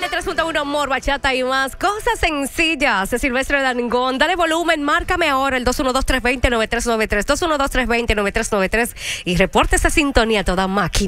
93.1 Amor, bachata y más. Cosas sencillas de Silvestre Dangond. Dale volumen, márcame ahora el 212-320-9393. 212-320-9393 y reporte esa sintonía a toda máquina.